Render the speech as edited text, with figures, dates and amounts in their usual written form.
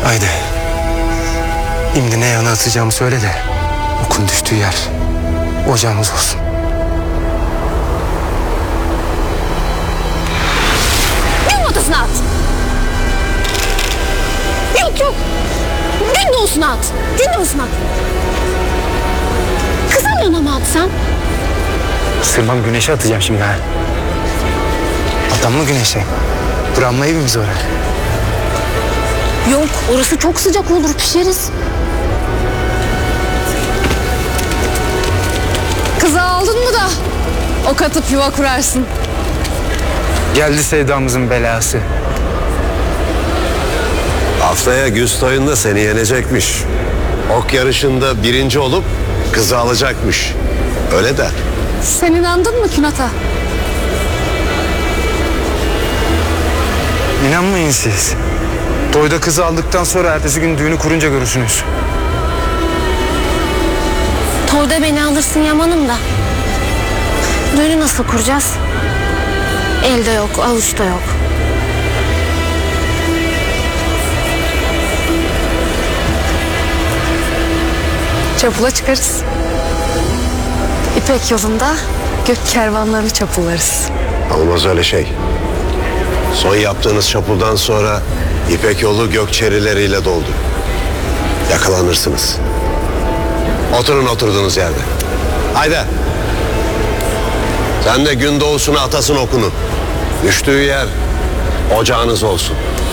Haydi. Şimdi ne yana atacağımı söyle de okun düştüğü yer ocağımız olsun. Gün ortasına at. Yok. Gün doğusuna at. Gün doğusuna at. Kızılığına mı atsan? Sırmam güneşe atacağım şimdi ha. Atam mı güneşe? Buram mı evimiz oraya? Yok, orası çok sıcak olur, pişeriz. Kızı aldın mı da ok atıp yuva kurarsın. Geldi sevdamızın belası. Haftaya güz toyunda seni yenecekmiş. Ok yarışında birinci olup kızı alacakmış. Öyle der. Sen inandın mı Künat'a? İnanmayın siz. Toyda kızı aldıktan sonra ertesi gün düğünü kurunca görürsünüz. Toyda beni alırsın Yaman'ım da. Düğünü nasıl kuracağız? Elde yok, avuçta yok. Çapula çıkarız. İpek yolunda gök kervanlarını çapullarız. Olmaz öyle şey. Son yaptığınız çapuldan sonra İpek yolu gökçerileriyle doldu. Yakalanırsınız. Oturun oturduğunuz yerde. Haydi. Sen de gün doğusuna atasın okunu. Düştüğü yer ocağınız olsun.